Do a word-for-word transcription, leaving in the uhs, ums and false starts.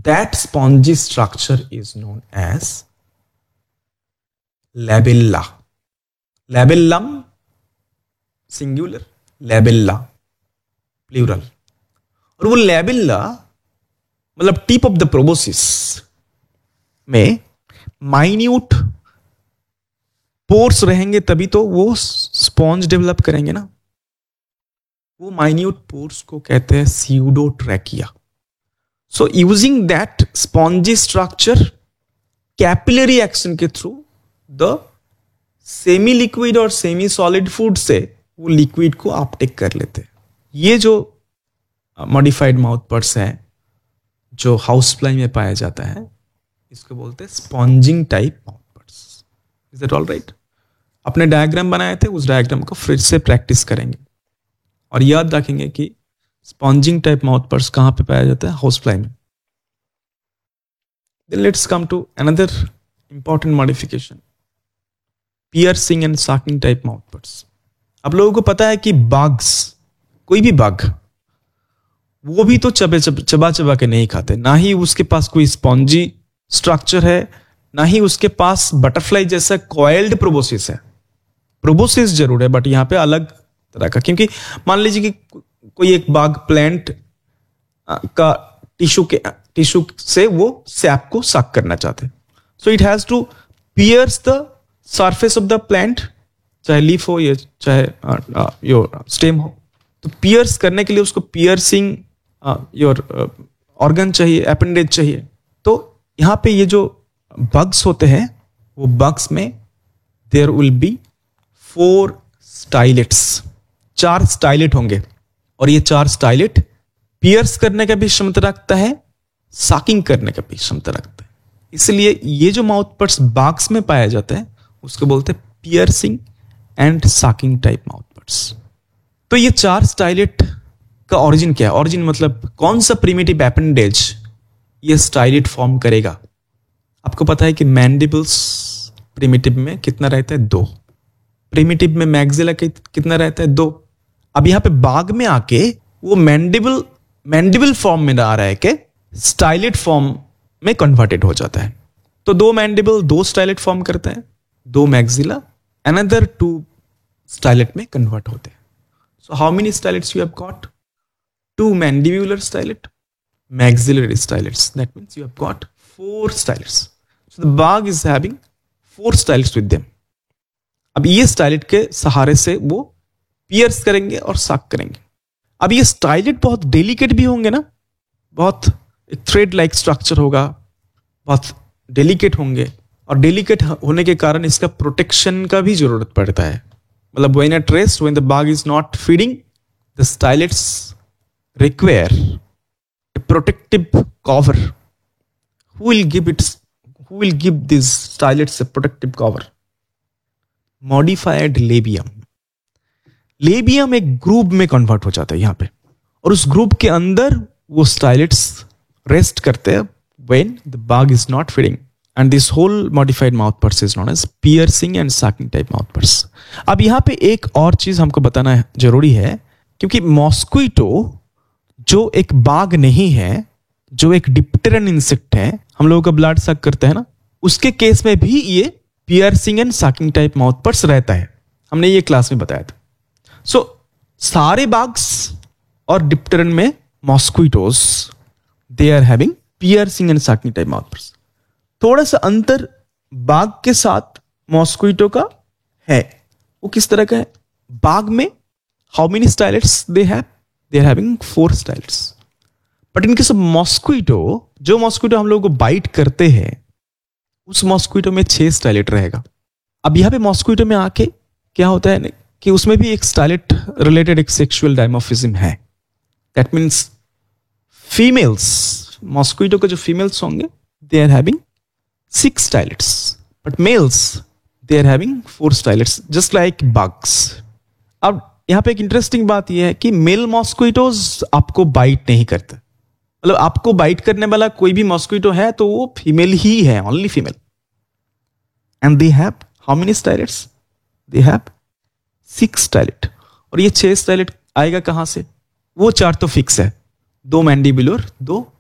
that spongy structure is known as labella. Labellum singular, labella plural. और वो labella मतलब tip of the proboscis में minute pores रहेंगे तभी तो वो स्पॉन्ज डेवलप करेंगे ना. वो माइन्यूट पोर्स को कहते हैं स्यूडोट्रैकिया. So using that spongy structure capillary action के थ्रू द सेमी लिक्विड और सेमी सॉलिड फूड से वो लिक्विड को अपटेक कर लेते हैं. ये जो मॉडिफाइड माउथ पर्स है जो हाउस फ्लाई में पाया जाता है इसको बोलते हैं sponging type mouth purse. Is that all right? अपने डायग्राम बनाए थे, उस डायग्राम को फिर से प्रैक्टिस करेंगे और याद रखेंगे कि स्पॉन्जिंग टाइप माउथ पर्स कहां पे पाया जाता है? हाउस फ्लाई में. Then let's come to another important modification, piercing and sucking type mouth purse. आप लोगों को पता है कि बग्स, कोई भी बग, वो भी तो चबे चब, चबा चबा के नहीं खाते. ना ही उसके पास कोई स्पॉन्जी स्ट्रक्चर है, ना ही उसके पास बटरफ्लाई जैसा कॉइल्ड प्रोबोसिस है. प्रोबोसिस जरूर है बट यहां पे अलग तरह का, क्योंकि मान लीजिए कि कोई एक बाग प्लांट का टिश्यू के टिश्यू से वो सैप को सक करना चाहते हैं. So it has to piers the surface of the plant, चाहे लीफ हो या चाहे योर स्टेम हो. तो पियर्स करने के लिए उसको पियर्सिंग योर ऑर्गन चाहिए, अपेंडेज चाहिए. तो यहां पे ये जो बग्स होते हैं वो बग्स में देयर विल बी फोर स्टाइलेट्स, चार स्टाइलेट होंगे. और ये चार स्टाइलेट पियर्स करने का भी क्षमता रखता है, साकिंग करने का भी क्षमता रखता है. इसलिए ये जो माउथ पर्स बग्स में पाया जाता है उसको बोलते हैं piercing and साकिंग type mouth purse. तो ये चार स्टाइलेट का ऑरिजिन क्या है? ऑरिजिन मतलब कौन सा प्रिमिटिव अपेंडेज ये स्टाइलेट फॉर्म करेगा? आपको पता है कि मैंडिबल्स प्रिमिटिव में कितना रहता है? दो. प्रिमिटिव में मैक्सिला कितना रहता है? दो. अब यहां पे बाग में आके वो मैंडिबल मैंडिबल फॉर्म में आ रहा है कि स्टाइलेट फॉर्म में कन्वर्टेड हो जाता है. तो दो मैंडिबल दो स्टाइलेट फॉर्म करते हैं, दो मैक्सिला अनदर टू स्टाइलेट में कन्वर्ट होते हैं. So how many stylets you have got? Two mandibular stylet, maxillary stylets. That means you have got four stylets. So the bug is having four stylets with them. अब ये stylet के सहारे से वो piers करेंगे और सक करेंगे. अब ये स्टाइलेट बहुत डेलिकेट भी होंगे ना, बहुत एक थ्रेड लाइक स्ट्रक्चर होगा, बहुत डेलिकेट होंगे. और डेलिकेट होने के कारण इसका प्रोटेक्शन का भी जरूरत पड़ता है. मतलब when at rest, when the bug is not feeding, the stylets require a protective cover. Who will give it? Who will give these stylets a protective cover? Modified labium. Labium एक group में convert हो जाता है यहां पे, और उस group के अंदर वो स्टाइलेट्स रेस्ट करते हैं when the bug is not feeding. And this whole modified mouth purse is known as piercing and sucking type mouth purse. अब यहां पे एक और चीज हमको बताना जरूरी है, क्योंकि मॉस्क्विटो जो एक बाग नहीं है, जो एक डिप्टेरन इंसेक्ट है, हम लोगों का ब्लड सक करता है ना, उसके केस में भी ये piercing and sucking type mouth purse रहता है. हमने ये क्लास में बताया था. सो so, सारे बाग्स और डिप्टेरन में मॉस्क्विटोज they are having piercing and sucking type mouth purse. थोड़ा सा अंतर बाग के साथ मॉस्क्विटो का है. वो किस तरह का है? बाग में how many स्टाइलेट्स they have? They are having four स्टाइलेट्स. But in case of मॉस्क्विटो, जो मॉस्क्विटो हम लोगों को बाइट करते हैं उस मॉस्क्विटो में छह स्टाइलेट रहेगा. अब यहां पे मॉस्क्विटो में आके क्या होता है कि उसमें भी एक स्टाइलेट रिलेटेड एक सेक्सुअल डायमॉर्फिज्म है. दैट मीन्स फीमेल्स, मॉस्क्विटो के जो फीमेल्स होंगे they are having six stylets, but males they are having four stylets, just like bugs. अब यहां पे एक इंटरेस्टिंग बात यह है कि मेल मॉस्क्विटोज आपको बाइट नहीं करते. मतलब आपको बाइट करने वाला कोई भी मॉस्क्विटो है तो वो फीमेल ही है, only female. And they have how many स्टाइलेट्स? They have six stylet. और ये छह स्टाइलेट आएगा कहां से? वो चार तो फिक्स है, दो मैंडिबुलर, दो